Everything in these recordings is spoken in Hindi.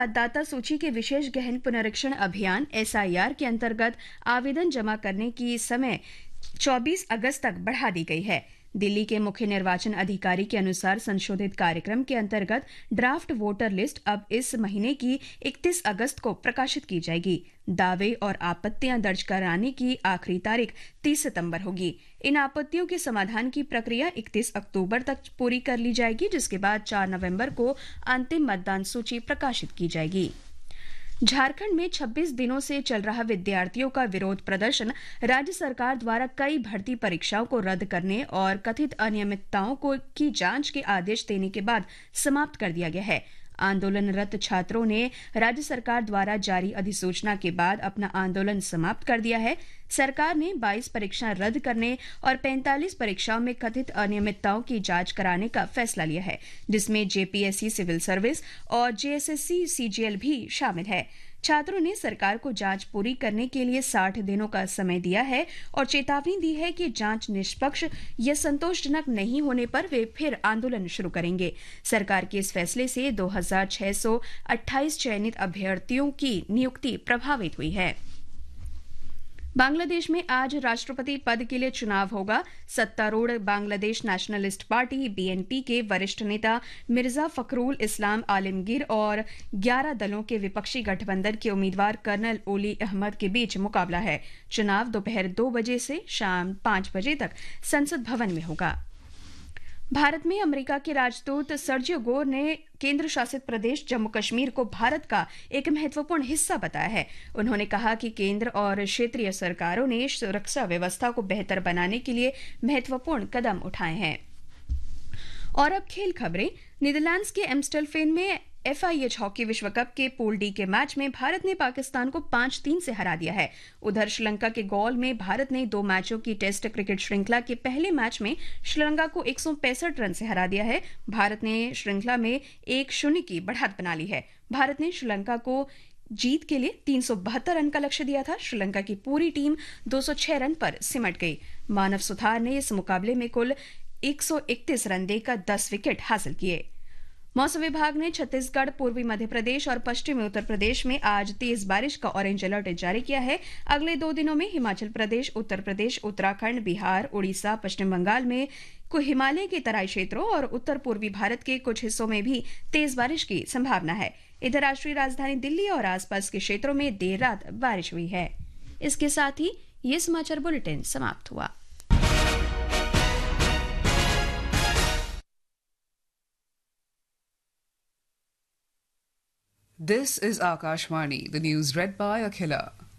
मतदाता सूची के विशेष गहन पुनरीक्षण अभियान एसआईआर के अंतर्गत आवेदन जमा करने की समय 24 अगस्त तक बढ़ा दी गई है। दिल्ली के मुख्य निर्वाचन अधिकारी के अनुसार संशोधित कार्यक्रम के अंतर्गत ड्राफ्ट वोटर लिस्ट अब इस महीने की 31 अगस्त को प्रकाशित की जाएगी। दावे और आपत्तियां दर्ज कराने की आखिरी तारीख 30 सितंबर होगी। इन आपत्तियों के समाधान की प्रक्रिया 31 अक्टूबर तक पूरी कर ली जाएगी, जिसके बाद 4 नवंबर को अंतिम मतदान सूची प्रकाशित की जाएगी। झारखंड में 26 दिनों से चल रहा विद्यार्थियों का विरोध प्रदर्शन राज्य सरकार द्वारा कई भर्ती परीक्षाओं को रद्द करने और कथित अनियमितताओं की जांच के आदेश देने के बाद समाप्त कर दिया गया है। आंदोलनरत छात्रों ने राज्य सरकार द्वारा जारी अधिसूचना के बाद अपना आंदोलन समाप्त कर दिया है। सरकार ने 22 परीक्षाएं रद्द करने और 45 परीक्षाओं में कथित अनियमितताओं की जांच कराने का फैसला लिया है, जिसमें जेपीएससी सिविल सर्विस और जेएसएससी सीजीएल भी शामिल है। छात्रों ने सरकार को जांच पूरी करने के लिए 60 दिनों का समय दिया है और चेतावनी दी है कि जांच निष्पक्ष या संतोषजनक नहीं होने पर वे फिर आंदोलन शुरू करेंगे। सरकार के इस फैसले से 2628 चयनित अभ्यर्थियों की नियुक्ति प्रभावित हुई है। बांग्लादेश में आज राष्ट्रपति पद के लिए चुनाव होगा। सत्तारूढ़ बांग्लादेश नेशनलिस्ट पार्टी बीएनपी के वरिष्ठ नेता मिर्जा फखरुल इस्लाम आलमगीर और 11 दलों के विपक्षी गठबंधन के उम्मीदवार कर्नल ओली अहमद के बीच मुकाबला है। चुनाव दोपहर 2 बजे से शाम 5 बजे तक संसद भवन में होगा। भारत में अमेरिका के राजदूत सर्जियो गोर ने केंद्र शासित प्रदेश जम्मू कश्मीर को भारत का एक महत्वपूर्ण हिस्सा बताया है। उन्होंने कहा कि केंद्र और क्षेत्रीय सरकारों ने सुरक्षा व्यवस्था को बेहतर बनाने के लिए महत्वपूर्ण कदम उठाए हैं। और अब खेल खबरें। नीदरलैंड्स के एम्स्टलफेन में FIH हॉकी विश्व कप के पूल डी के मैच में भारत ने पाकिस्तान को 5-3 से हरा दिया है। उधर श्रीलंका के गौल में भारत ने 2 मैचों की टेस्ट क्रिकेट श्रृंखला के पहले मैच में श्रीलंका को 165 रन से हरा दिया है। भारत ने श्रृंखला में 1-0 की बढ़त बना ली है। भारत ने श्रीलंका को जीत के लिए 372 रन का लक्ष्य दिया था। श्रीलंका की पूरी टीम 206 रन पर सिमट गई। मानव सुथार ने इस मुकाबले में कुल 131 रन देकर 10 विकेट हासिल किए। मौसम विभाग ने छत्तीसगढ़, पूर्वी मध्य प्रदेश और पश्चिमी उत्तर प्रदेश में आज तेज बारिश का ऑरेंज अलर्ट जारी किया है। अगले 2 दिनों में हिमाचल प्रदेश, उत्तर प्रदेश, उत्तराखंड, बिहार, उड़ीसा, पश्चिम बंगाल में हिमालय के तराई क्षेत्रों और उत्तर पूर्वी भारत के कुछ हिस्सों में भी तेज बारिश की संभावना है। इधर राष्ट्रीय राजधानी दिल्ली और आसपास के क्षेत्रों में देर रात बारिश हुई है। इसके साथ ही ये समाचार बुलेटिन समाप्त हुआ। This is Akashvani, the news read by Akhila.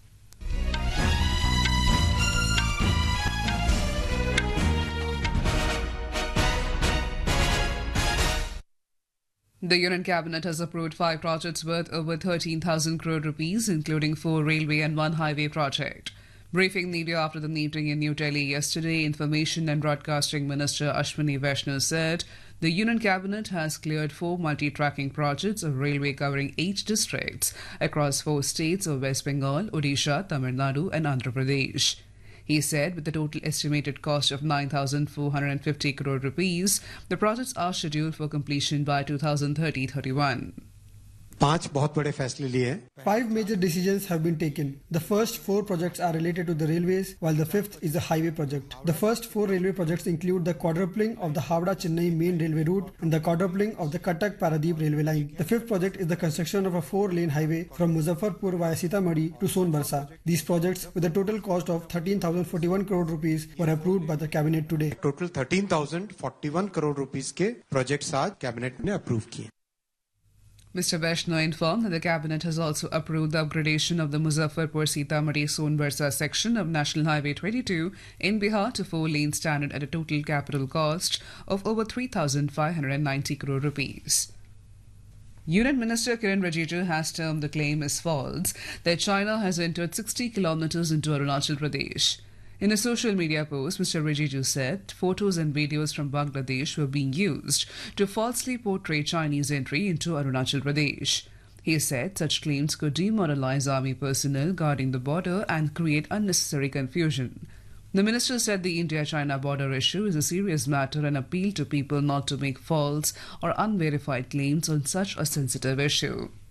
The Union Cabinet has approved 5 projects worth over 13,000 crore rupees, including 4 railway and 1 highway project. Briefing media after the meeting in New Delhi yesterday, Information and Broadcasting Minister Ashwini Vaishnaw said the Union Cabinet has cleared 4 multi-tracking projects of railway covering 8 districts across 4 states of West Bengal, Odisha, Tamil Nadu and Andhra Pradesh. He said with a total estimated cost of 9,450 crore rupees, the projects are scheduled for completion by 2030-31. 5 बहुत बड़े फैसले लिए हैं। 5 major decisions have been taken. The first 4 projects are related to the railways, while the 5th is a highway project. The first 4 railway projects include the quadrupling of the Howrah-Chennai main railway route and the quadrupling of the Cuttack-Paradeep railway line. The 5th project is the construction of a 4-lane highway from Muzaffarpur via Sitamarhi to Sonbarsa. These projects, with a total cost of 13,041 crore rupees, were approved by the cabinet today. Total 13,041 crore rupees के प्रोजेक्ट्स आज कैबिनेट ने अप्रूव किए। Mr. Vaishnaw informed that the Cabinet has also approved the upgradation of the Muzaffarpur-Sitamarhi-Sonbarsa section of National Highway 22 in Bihar to 4-lane standard at a total capital cost of over 3,590 crore rupees. Union Minister Kiren Rijiju has termed the claim as false that China has entered 60 kilometers into Arunachal Pradesh. In a social media post, Mr. Rijiju said photos and videos from Bangladesh were being used to falsely portray Chinese entry into Arunachal Pradesh. He said such claims could demoralize army personnel guarding the border and create unnecessary confusion. The minister said the India-China border issue is a serious matter and appealed to people not to make false or unverified claims on such a sensitive issue.